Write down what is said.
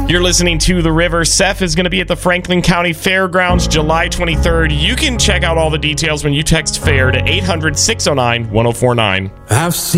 You're listening to The River. Seth is going to be at the Franklin County Fairgrounds July 23rd. You can check out all the details when you text FAIR to 800-609-1049. I've seen